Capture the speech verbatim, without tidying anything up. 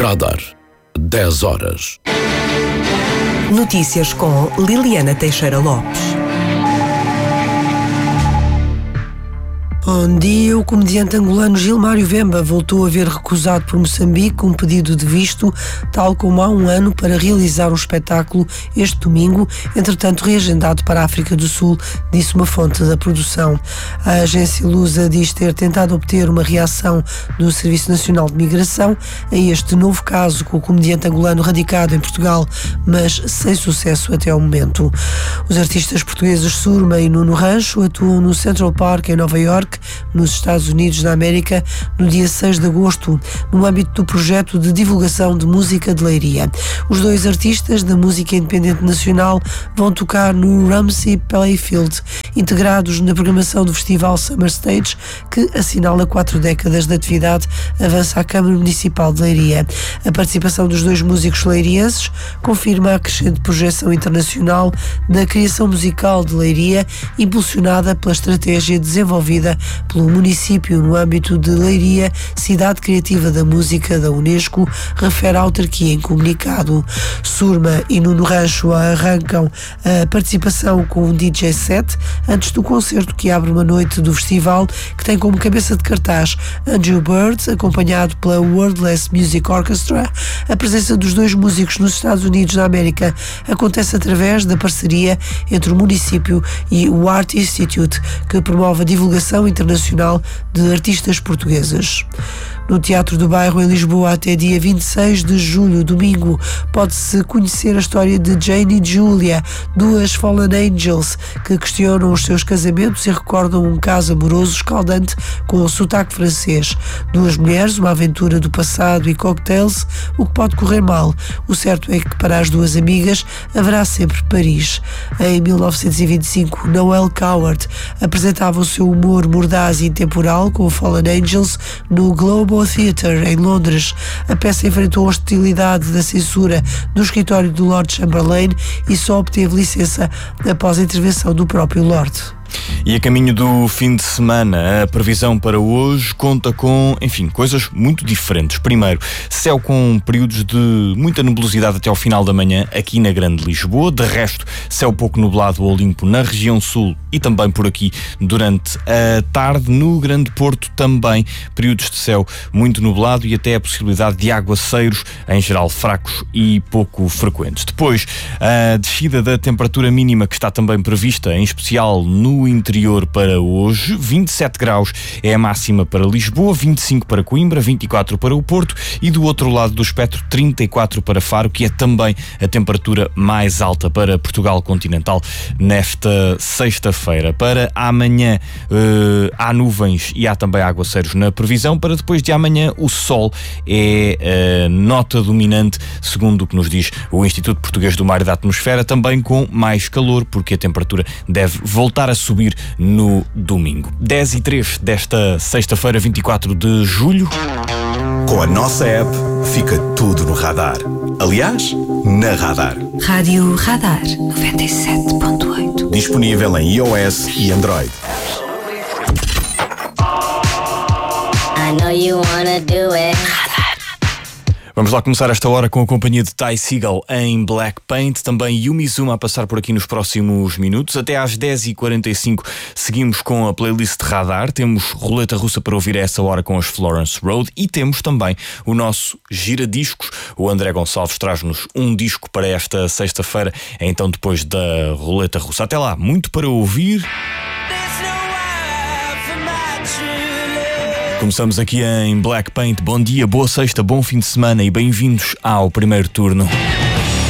Radar, dez horas. Notícias com Liliana Teixeira Lopes. Bom dia. O comediante angolano Gilmário Vemba voltou a ver recusado por Moçambique um pedido de visto, tal como há um ano, para realizar um espetáculo este domingo, entretanto reagendado para a África do Sul, disse uma fonte da produção. A agência Lusa diz ter tentado obter uma reação do Serviço Nacional de Migração a este novo caso com o comediante angolano radicado em Portugal, mas sem sucesso até ao momento. Os artistas portugueses Surma e Nuno Rancho atuam no Central Park em Nova Iorque, nos Estados Unidos da América, no dia seis de agosto, no âmbito do projeto de divulgação de música de Leiria. Os dois artistas da música independente nacional vão tocar no Ramsey Playfield, integrados na programação do Festival Summer Stage, que assinala quatro décadas de atividade, avança a Câmara Municipal de Leiria. A participação dos dois músicos leirienses confirma a crescente projeção internacional da criação musical de Leiria, impulsionada pela estratégia desenvolvida pelo município no âmbito de Leiria, cidade criativa da música da Unesco, refere a autarquia em comunicado. Surma e Nuno Rancho arrancam a participação com um D J set antes do concerto que abre uma noite do festival, que tem como cabeça de cartaz Andrew Bird, acompanhado pela Wordless Music Orchestra. A presença dos dois músicos nos Estados Unidos da América acontece através da parceria entre o município e o Art Institute, que promove a divulgação internacional de artistas portugueses. No Teatro do Bairro, em Lisboa, até dia vinte e seis de julho, domingo, pode-se conhecer a história de Jane e Julia, duas Fallen Angels que questionam os seus casamentos e recordam um caso amoroso escaldante com o sotaque francês. Duas mulheres, uma aventura do passado e cocktails, o que pode correr mal. O certo é que para as duas amigas haverá sempre Paris. Em mil novecentos e vinte e cinco, Noel Coward apresentava o seu humor mordaz e intemporal com o Fallen Angels no Global Theatre, em Londres. A peça enfrentou a hostilidade da censura do escritório do Lord Chamberlain e só obteve licença após a intervenção do próprio Lord. E a caminho do fim de semana, a previsão para hoje conta com, enfim, coisas muito diferentes. Primeiro, céu com períodos de muita nebulosidade até ao final da manhã aqui na Grande Lisboa. De resto, céu pouco nublado ou limpo na região sul e também por aqui durante a tarde. No Grande Porto também períodos de céu muito nublado e até a possibilidade de aguaceiros, em geral fracos e pouco frequentes. Depois, a descida da temperatura mínima que está também prevista, em especial no interior para hoje. vinte e sete graus é a máxima para Lisboa, vinte e cinco para Coimbra, vinte e quatro para o Porto e do outro lado do espectro trinta e quatro para Faro, que é também a temperatura mais alta para Portugal continental nesta sexta-feira. Para amanhã uh, há nuvens e há também aguaceiros na previsão. Para depois de amanhã o sol é a nota dominante, segundo o que nos diz o Instituto Português do Mar e da Atmosfera, também com mais calor, porque a temperatura deve voltar a subir no domingo. dez e três desta sexta-feira, vinte e quatro de julho. Com a nossa app fica tudo no radar. Aliás, na Radar. Rádio Radar noventa e sete ponto oito. Disponível em iOS e Android. I know you wanna do it. Vamos lá começar esta hora com a companhia de Ty Segall em Black Paint, também Yumi Zuma a passar por aqui nos próximos minutos. Até às dez e quarenta e cinco seguimos com a playlist de Radar. Temos roleta russa para ouvir a essa hora com as Florence Road e temos também o nosso giradiscos. O André Gonçalves traz-nos um disco para esta sexta-feira, então depois da roleta russa. Até lá, muito para ouvir. Começamos aqui em Black Paint. Bom dia, boa sexta, bom fim de semana e bem-vindos ao primeiro turno.